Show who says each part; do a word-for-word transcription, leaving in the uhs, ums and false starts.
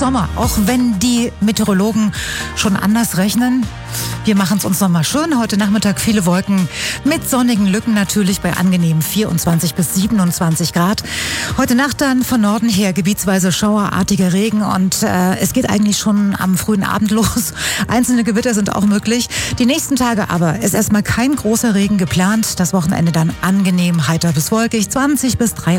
Speaker 1: Sommer, auch wenn die Meteorologen schon anders rechnen. Wir machen es uns nochmal schön. Heute Nachmittag viele Wolken mit sonnigen Lücken natürlich bei angenehmen vierundzwanzig bis siebenundzwanzig Grad. Heute Nacht dann von Norden her gebietsweise schauerartiger Regen und äh, es geht eigentlich schon am frühen Abend los. Einzelne Gewitter sind auch möglich. Die nächsten Tage aber ist erstmal kein großer Regen geplant. Das Wochenende dann angenehm heiter bis wolkig, zwanzig bis dreiundzwanzig.